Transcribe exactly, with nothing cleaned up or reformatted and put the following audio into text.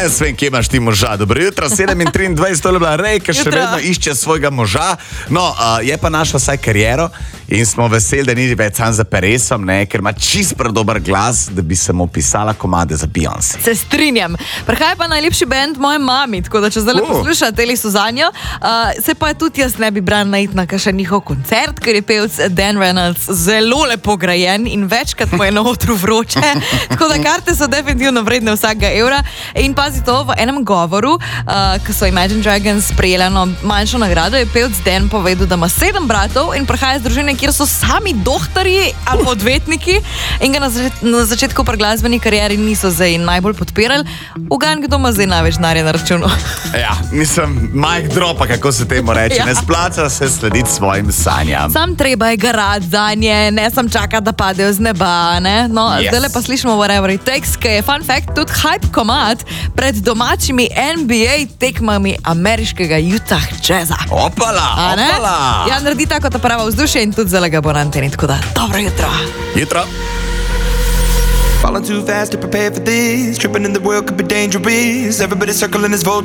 jaz vem, kje imaš ti moža. Dobro jutro, sedem in triindvajset, to je bila Rejka, še Jutro. vedno išče svojega moža. No, uh, je pa našla vsaj kariero in smo veseli, da ni več sam za peresom, ne, ker ima čist predober glas, da bi se mu pisala komade za Beyoncé. Se strinjam. Prihaja pa najlepši bend moje mami, tako da če zdaj Uh. poslušate Teli Suzanjo, uh, se pa tudi jaz ne bi branila iti na kakšen njihov koncert, ker je pevc Dan Reynolds zelo lepo grajen in večkrat mu je na otru vroče. Tako da karte so definitivno vredne vsakega evra. In pazi to, v enem govoru, uh, ko so Imagine Dragons prejeli eno manjšo nagrado, je pevc Dan povedal, da ima sedem bratov in prihaja iz družine, kjer so sami dohtarji ali odvetniki in ga na, začet, na začetku pri glasbeni karieri niso zdaj najbolj podpirali. Ugan, kdo ima zdaj največ denarja na računu? Ja, mislim, Mike dropa, kako se temu reče. Ja. Ne splača se slediti svojim sanjam. Sam treba je garati zanje, ne sam čakati, da padejo z neba, ne? No, Yes. zdaj pa slišimo Whatever It Takes, ki je, fun fact, tudi hype komad pred domačimi N B A tekmami ameriškega Utah Jazza. Opala, A ne? opala. Ja, naredi tako ta prava vzdušje in tudi zelo ga bo na anteni, tako da dobro jutro. Jutro. Falling too fast to prepare for this. Tripping in the world could be dangerous. Everybody circling his vote.